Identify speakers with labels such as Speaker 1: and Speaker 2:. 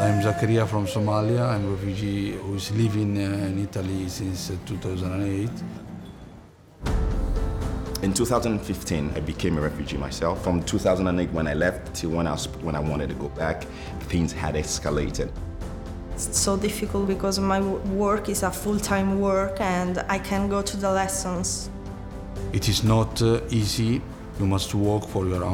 Speaker 1: I'm Zakaria from Somalia. I'm a refugee who is living in Italy since 2008.
Speaker 2: In 2015, I became a refugee myself. From 2008 when I left till when I wanted to go back, things had escalated.
Speaker 3: It's so difficult because my work is a full-time work and I can't go to the lessons.
Speaker 1: It is not easy. You must work for your